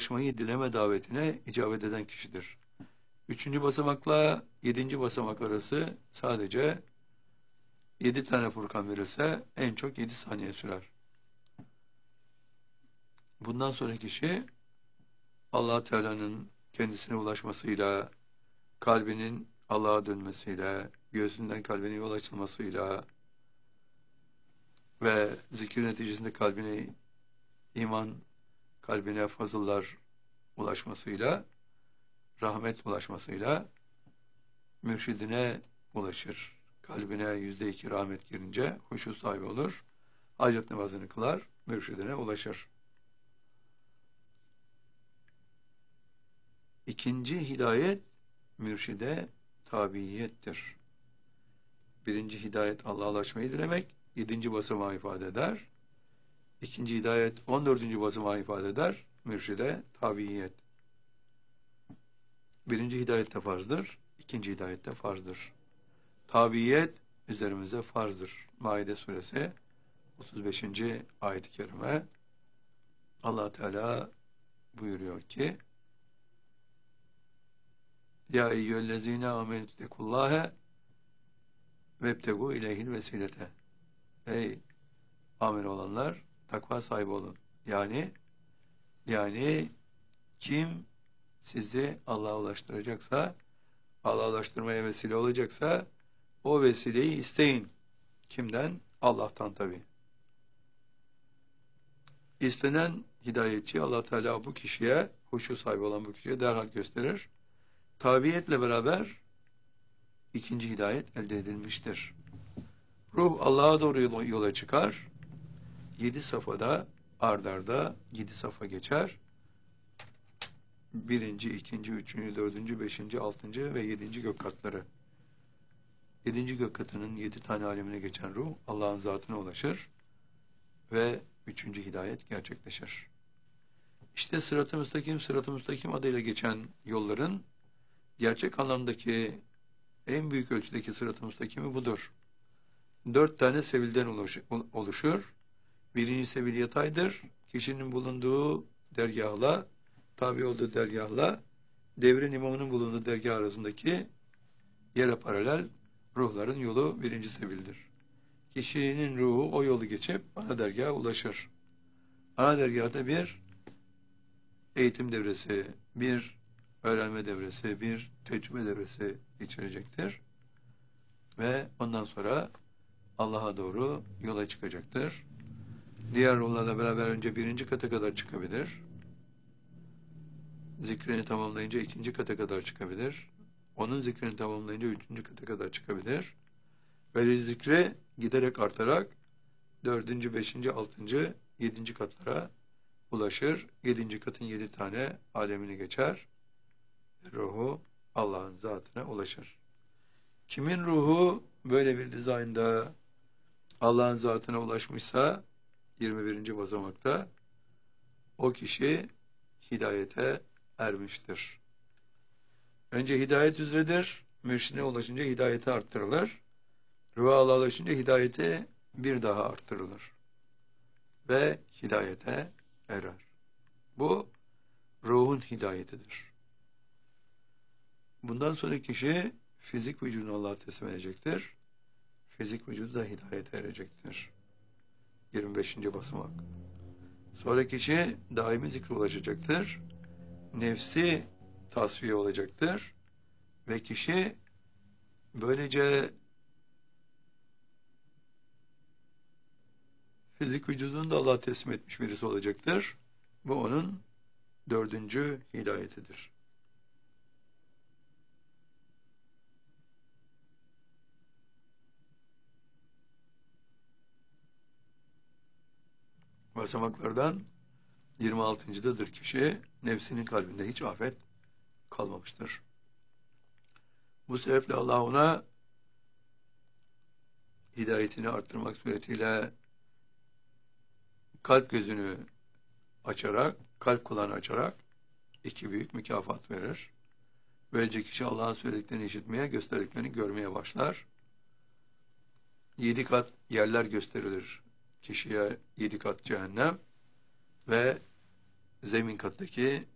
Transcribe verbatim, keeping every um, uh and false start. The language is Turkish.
ulaşmayı dileme davetine icabet eden kişidir. Üçüncü basamakla yedinci basamak arası sadece yedi tane Furkan verirse en çok yedi saniye sürer. Bundan sonraki kişi Allah Teala'nın kendisine ulaşmasıyla, kalbinin Allah'a dönmesiyle, göğsünden kalbine yol açılmasıyla ve zikir neticesinde kalbine iman, kalbine fazıllar ulaşmasıyla, rahmet ulaşmasıyla mürşidine ulaşır. Kalbine yüzde iki rahmet girince huşu sahibi olur. Hacet namazını kılar, mürşidine ulaşır. İkinci hidayet mürşide tabiyettir. Birinci hidayet Allah'a ulaşmayı dilemek, yedinci basamağı ifade eder. İkinci hidayet on dördüncü basamağı ifade eder, mürşide tabiyet. Birinci hidayette farzdır, ikinci hidayette farzdır. Tabiyet üzerimize farzdır. Maide suresi otuz beşinci ayet-i kerime Allah Teala buyuruyor ki Ya eyyühellezine amenüttekullâhe vebtegu ileyhil vesilete. Ey amel olanlar, takva sahibi olun. Yani yani kim sizi Allah'a ulaştıracaksa, Allah'a ulaştırmaya vesile olacaksa o vesileyi isteyin. Kimden? Allah'tan tabi. İstenen hidayetçi Allah Teala bu kişiye, huşu sahibi olan bu kişiye derhal gösterir. Tabiyetle beraber ikinci hidayet elde edilmiştir. Ruh Allah'a doğru yola çıkar. Yedi safhada ardarda yedi safa geçer. Birinci, ikinci, üçüncü, dördüncü, beşinci, altıncı ve yedinci gök katları. Yedinci gök katının yedi tane alemine geçen ruh Allah'ın zatına ulaşır ve üçüncü hidayet gerçekleşir. İşte sırat-ı müstakim, sırat-ı müstakim adıyla geçen yolların gerçek anlamdaki en büyük ölçüdeki sırat-ı müstakimi budur. Dört tane sevilden oluşur. Birinci sevil yataydır. Kişinin bulunduğu dergahla, tabi olduğu dergahla, devrin imamının bulunduğu dergah arasındaki yere paralel ruhların yolu birinci sevildir. Kişinin ruhu o yolu geçip ana dergaha ulaşır. Ana dergahda bir eğitim devresi, bir öğrenme devresi, bir tecrübe devresi geçirecektir. Ve ondan sonra Allah'a doğru yola çıkacaktır. Diğer ruhlarla beraber önce birinci kata kadar çıkabilir. Zikrini tamamlayınca ikinci kata kadar çıkabilir. Onun zikrini tamamlayınca üçüncü kata kadar çıkabilir. Ve zikri giderek artarak dördüncü, beşinci, altıncı, yedinci katlara ulaşır. Yedinci katın yedi tane alemini geçer. Ruhu Allah'ın zatına ulaşır. Kimin ruhu böyle bir dizaynda Allah'ın zatına ulaşmışsa yirmi birinci basamakta o kişi hidayete ermiştir. Önce hidayet üzeredir. Mürşidine ulaşınca hidayeti arttırılır. Ruha Allah'a ulaşınca hidayeti bir daha arttırılır. Ve hidayete erer. Bu ruhun hidayetidir. Bundan sonra kişi fizik vücudunu Allah'a teslim edecektir. Fizik vücudu da hidayete erecektir. yirmi beşinci basamak. Sonra kişi daimi zikre ulaşacaktır. Nefsi tasfiye olacaktır. Ve kişi böylece fizik vücudunu da Allah'a teslim etmiş birisi olacaktır. Bu onun dördüncü hidayetidir. Basamaklardan yirmi altıncıdadır kişi, nefsinin kalbinde hiç afet kalmamıştır. Bu sebeple Allah ona hidayetini arttırmak suretiyle kalp gözünü açarak, kalp kulağını açarak iki büyük mükafat verir. Böylece kişi Allah'ın söylediklerini işitmeye, gösterdiklerini görmeye başlar. Yedi kat yerler gösterilir kişiye, yedi kat cehennem ve zemin kattaki